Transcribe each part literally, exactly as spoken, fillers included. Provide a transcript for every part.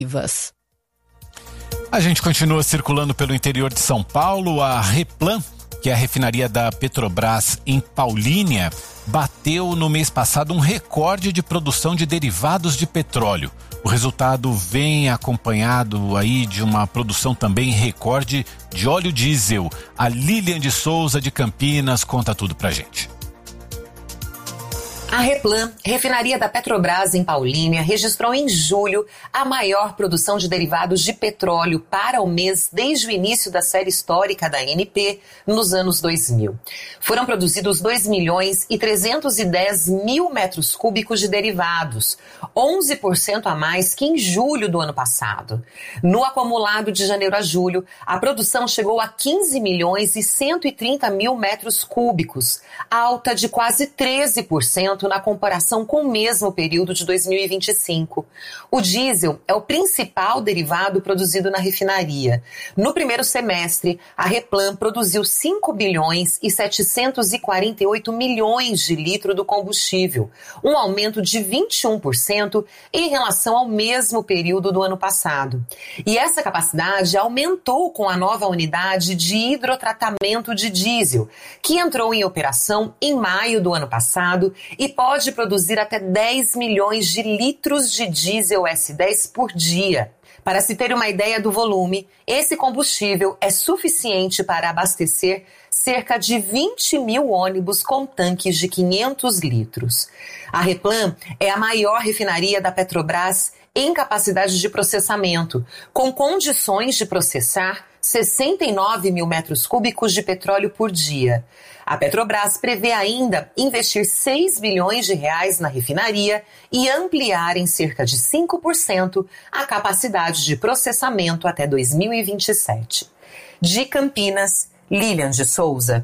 A gente continua circulando pelo interior de São Paulo. A Replan, que é a refinaria da Petrobras em Paulínia, bateu no mês passado um recorde de produção de derivados de petróleo. O resultado vem acompanhado aí de uma produção também recorde de óleo diesel. A Lilian de Souza, de Campinas, conta tudo pra gente. A Replan, refinaria da Petrobras em Paulínia, registrou em julho a maior produção de derivados de petróleo para o mês desde o início da série histórica da A N P, nos anos dois mil. Foram produzidos dois milhões e trezentos e dez mil metros cúbicos de derivados, onze por cento a mais que em julho do ano passado. No acumulado de janeiro a julho, a produção chegou a quinze milhões e cento e trinta mil metros cúbicos, alta de quase treze por cento na comparação com o mesmo período de dois mil e vinte e cinco. O diesel é o principal derivado produzido na refinaria. No primeiro semestre, a Replan produziu cinco bilhões e setecentos e quarenta e oito milhões de litros do combustível, um aumento de vinte e um por cento em relação ao mesmo período do ano passado. E essa capacidade aumentou com a nova unidade de hidrotratamento de diesel, que entrou em operação em maio do ano passado e pode produzir até dez milhões de litros de diesel S dez por dia. Para se ter uma ideia do volume, esse combustível é suficiente para abastecer cerca de vinte mil ônibus com tanques de quinhentos litros. A Replan é a maior refinaria da Petrobras em capacidade de processamento, com condições de processar sessenta e nove mil metros cúbicos de petróleo por dia. A Petrobras prevê ainda investir seis bilhões de reais na refinaria e ampliar em cerca de cinco por cento a capacidade de processamento até dois mil e vinte e sete. De Campinas, Lilian de Souza.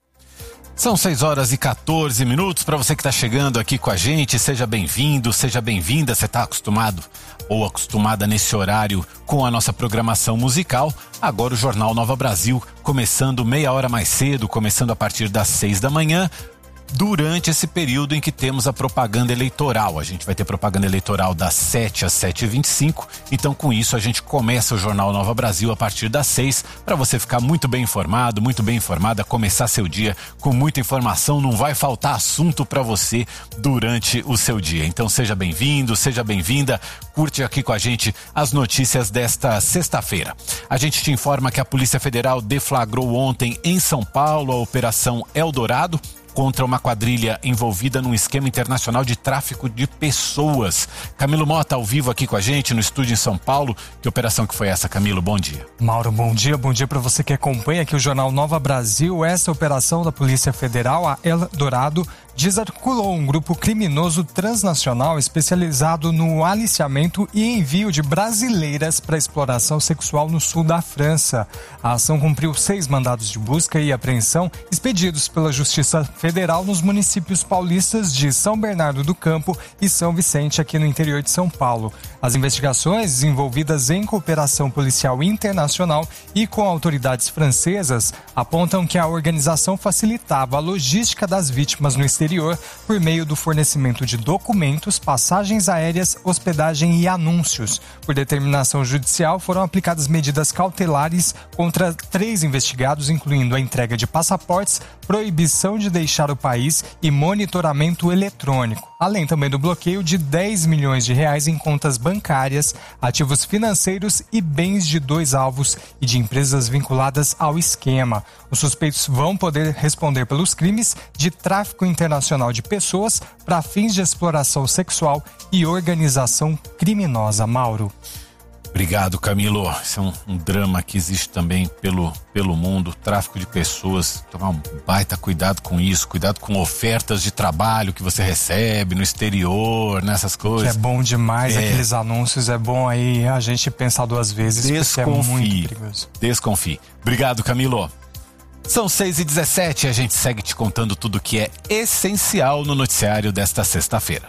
São seis horas e quatorze minutos. Para você que está chegando aqui com a gente, seja bem-vindo, seja bem-vinda. Você está acostumado ou acostumada nesse horário com a nossa programação musical? Agora o Jornal Nova Brasil, começando meia hora mais cedo, começando a partir das seis da manhã, durante esse período em que temos a propaganda eleitoral. A gente vai ter propaganda eleitoral das sete às sete e vinte e cinco, então com isso a gente começa o Jornal Nova Brasil a partir das seis, para você ficar muito bem informado, muito bem informada, começar seu dia com muita informação, não vai faltar assunto para você durante o seu dia. Então seja bem-vindo, seja bem-vinda, curte aqui com a gente as notícias desta sexta-feira. A gente te informa que a Polícia Federal deflagrou ontem em São Paulo a Operação Eldorado, contra uma quadrilha envolvida num esquema internacional de tráfico de pessoas. Camilo Mota, ao vivo aqui com a gente no estúdio em São Paulo. Que operação que foi essa, Camilo? Bom dia. Mauro, bom dia. Bom dia para você que acompanha aqui o Jornal Nova Brasil. Essa operação da Polícia Federal, a Eldorado, desarticulou um grupo criminoso transnacional especializado no aliciamento e envio de brasileiras para exploração sexual no sul da França. A ação cumpriu seis mandados de busca e apreensão expedidos pela Justiça Federal nos municípios paulistas de São Bernardo do Campo e São Vicente, aqui no interior de São Paulo. As investigações, desenvolvidas em cooperação policial internacional e com autoridades francesas, apontam que a organização facilitava a logística das vítimas no exterior por meio do fornecimento de documentos, passagens aéreas, hospedagem e anúncios. Por determinação judicial, foram aplicadas medidas cautelares contra três investigados, incluindo a entrega de passaportes, proibição de deixar o país e monitoramento eletrônico, além também do bloqueio de dez milhões de reais em contas bancárias, ativos financeiros e bens de dois alvos e de empresas vinculadas ao esquema. Os suspeitos vão poder responder pelos crimes de tráfico internacional de pessoas para fins de exploração sexual e organização criminosa. Mauro. Obrigado, Camilo. Isso é um, um drama que existe também pelo, pelo mundo, tráfico de pessoas. Tomar um baita cuidado com isso, cuidado com ofertas de trabalho que você recebe no exterior, nessas coisas. Que é bom demais, é. Aqueles anúncios, é bom aí a gente pensar duas vezes, Desconfie, porque é muito perigoso. Desconfie. Obrigado, Camilo. São seis e dezessete e a gente segue te contando tudo que é essencial no noticiário desta sexta-feira.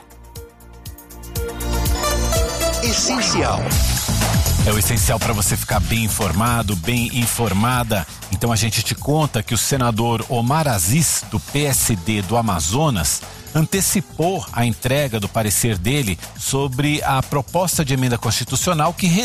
Essencial. É o essencial para você ficar bem informado, bem informada. Então a gente te conta que o senador Omar Aziz, do P S D do Amazonas, antecipou a entrega do parecer dele sobre a proposta de emenda constitucional que